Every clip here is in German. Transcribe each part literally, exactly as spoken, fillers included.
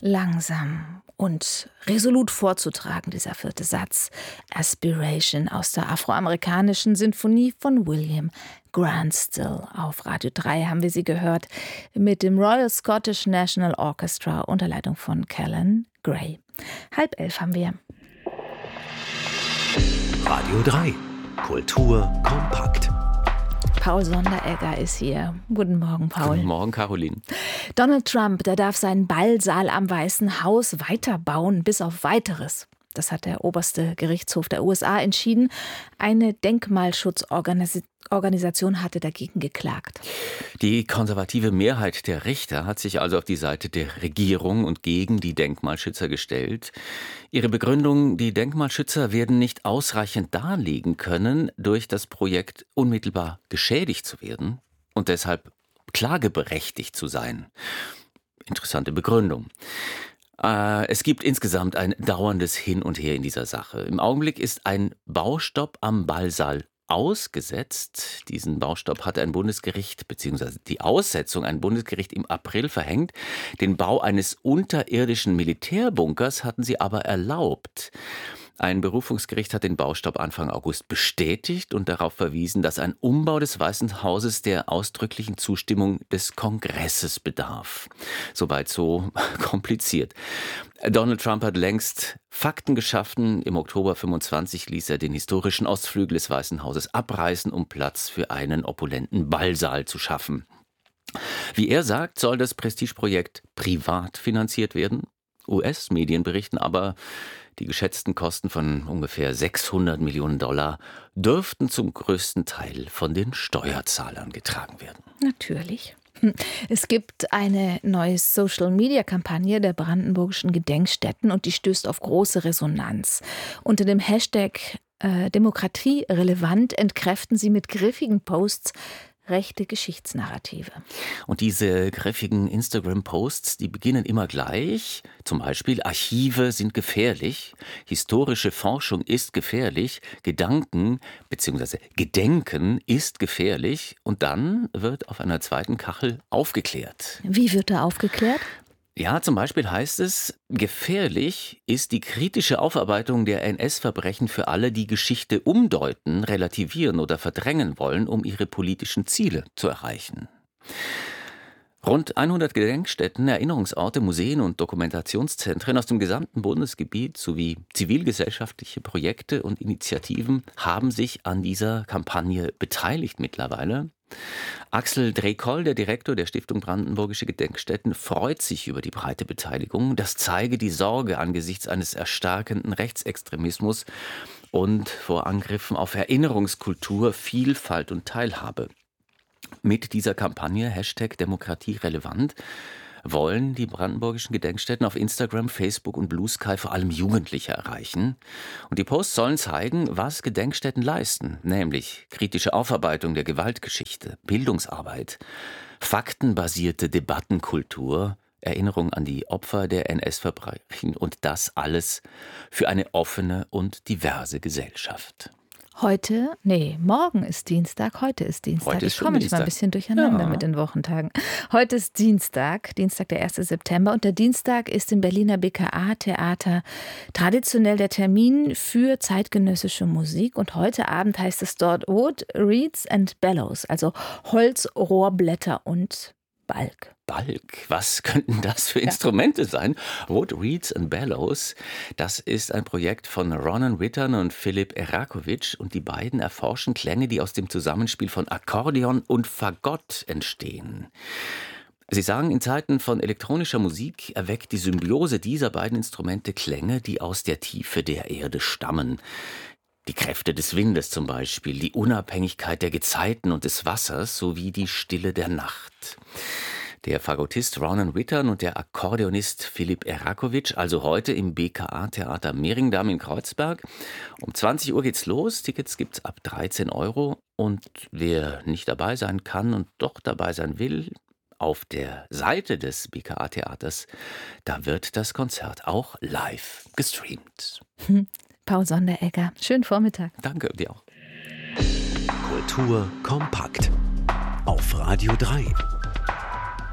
Langsam und resolut vorzutragen, dieser vierte Satz. Aspiration aus der afroamerikanischen Sinfonie von William Grant Still. Auf Radio drei haben wir sie gehört mit dem Royal Scottish National Orchestra unter Leitung von Callan Gray. Halb elf haben wir. Radio drei. Kultur kompakt. Paul Sonderegger ist hier. Guten Morgen, Paul. Guten Morgen, Caroline. Donald Trump, der darf seinen Ballsaal am Weißen Haus weiterbauen, bis auf Weiteres. Das hat der oberste Gerichtshof der U S A entschieden. Eine Denkmalschutzorganisation hatte dagegen geklagt. Die konservative Mehrheit der Richter hat sich also auf die Seite der Regierung und gegen die Denkmalschützer gestellt. Ihre Begründung: Die Denkmalschützer werden nicht ausreichend darlegen können, durch das Projekt unmittelbar geschädigt zu werden und deshalb klageberechtigt zu sein. Interessante Begründung. Es gibt insgesamt ein dauerndes Hin und Her in dieser Sache. Im Augenblick ist ein Baustopp am Ballsaal ausgesetzt. Diesen Baustopp hat ein Bundesgericht, beziehungsweise die Aussetzung ein Bundesgericht im April verhängt. Den Bau eines unterirdischen Militärbunkers hatten sie aber erlaubt. Ein Berufungsgericht hat den Baustopp Anfang August bestätigt und darauf verwiesen, dass ein Umbau des Weißen Hauses der ausdrücklichen Zustimmung des Kongresses bedarf. Soweit so kompliziert. Donald Trump hat längst Fakten geschaffen. Im Oktober fünfundzwanzig ließ er den historischen Ostflügel des Weißen Hauses abreißen, um Platz für einen opulenten Ballsaal zu schaffen. Wie er sagt, soll das Prestigeprojekt privat finanziert werden. U S-Medien berichten aber, die geschätzten Kosten von ungefähr sechshundert Millionen Dollar dürften zum größten Teil von den Steuerzahlern getragen werden. Natürlich. Es gibt eine neue Social-Media-Kampagne der brandenburgischen Gedenkstätten und die stößt auf große Resonanz. Unter dem Hashtag äh, Demokratie relevant entkräften sie mit griffigen Posts rechte Geschichtsnarrative. Und diese griffigen Instagram-Posts, die beginnen immer gleich. Zum Beispiel: Archive sind gefährlich, historische Forschung ist gefährlich, Gedanken bzw. Gedenken ist gefährlich. Und dann wird auf einer zweiten Kachel aufgeklärt. Wie wird da aufgeklärt? Ja, zum Beispiel heißt es: Gefährlich ist die kritische Aufarbeitung der N S-Verbrechen für alle, die Geschichte umdeuten, relativieren oder verdrängen wollen, um ihre politischen Ziele zu erreichen. Rund hundert Gedenkstätten, Erinnerungsorte, Museen und Dokumentationszentren aus dem gesamten Bundesgebiet sowie zivilgesellschaftliche Projekte und Initiativen haben sich an dieser Kampagne beteiligt mittlerweile. Axel Drekoll, der Direktor der Stiftung Brandenburgische Gedenkstätten, freut sich über die breite Beteiligung. Das zeige die Sorge angesichts eines erstarkenden Rechtsextremismus und vor Angriffen auf Erinnerungskultur, Vielfalt und Teilhabe. Mit dieser Kampagne Hashtag Demokratie relevant wollen die brandenburgischen Gedenkstätten auf Instagram, Facebook und Blue Sky vor allem Jugendliche erreichen. Und die Posts sollen zeigen, was Gedenkstätten leisten, nämlich kritische Aufarbeitung der Gewaltgeschichte, Bildungsarbeit, faktenbasierte Debattenkultur, Erinnerung an die Opfer der N S-Verbrechen und das alles für eine offene und diverse Gesellschaft. Heute, nee, morgen ist Dienstag, heute ist Dienstag. Heute ist ich komme manchmal ein bisschen durcheinander ja. mit den Wochentagen. Heute ist Dienstag, Dienstag der erste September und der Dienstag ist im Berliner B K A-Theater traditionell der Termin für zeitgenössische Musik und heute Abend heißt es dort Wood, Reeds and Bellows, also Holz, Rohrblätter und Balk. Balk, was könnten das für Instrumente ja. sein? Wood, Reeds and Bellows, das ist ein Projekt von Ronan Wittern und Philipp Erakovic und die beiden erforschen Klänge, die aus dem Zusammenspiel von Akkordeon und Fagott entstehen. Sie sagen, in Zeiten von elektronischer Musik erweckt die Symbiose dieser beiden Instrumente Klänge, die aus der Tiefe der Erde stammen. Die Kräfte des Windes zum Beispiel, die Unabhängigkeit der Gezeiten und des Wassers sowie die Stille der Nacht. Der Fagottist Ronan Wittern und der Akkordeonist Philipp Erakovic, also heute im B K A-Theater Mehringdamm in Kreuzberg. Um zwanzig Uhr geht's los, Tickets gibt's ab dreizehn Euro. Und wer nicht dabei sein kann und doch dabei sein will, auf der Seite des B K A-Theaters, da wird das Konzert auch live gestreamt. Hm. Paul Sonderegger, schönen Vormittag. Danke, dir auch. Kultur kompakt auf Radio drei.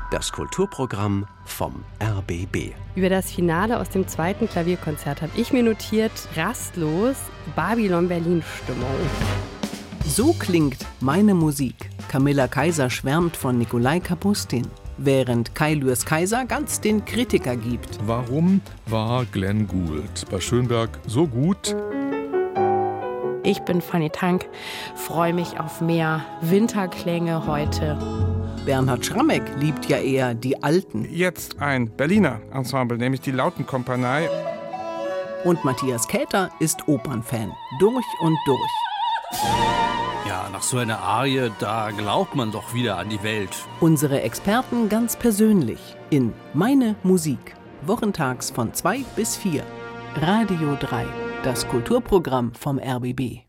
Das Kulturprogramm vom R B B. Über das Finale aus dem zweiten Klavierkonzert habe ich mir notiert, rastlos Babylon-Berlin-Stimmung. So klingt meine Musik. Camilla Kaiser schwärmt von Nikolai Kapustin, während Kai Lürs Kaiser ganz den Kritiker gibt. Warum war Glenn Gould bei Schönberg so gut? Ich bin Fanny Tank, freue mich auf mehr Winterklänge heute. Bernhard Schrammeck liebt ja eher die Alten. Jetzt ein Berliner Ensemble, nämlich die Lautenkompanie. Und Matthias Käther ist Opernfan, durch und durch. Ja, nach so einer Arie, da glaubt man doch wieder an die Welt. Unsere Experten ganz persönlich in Meine Musik. Wochentags von zwei bis vier. Radio drei, das Kulturprogramm vom R B B.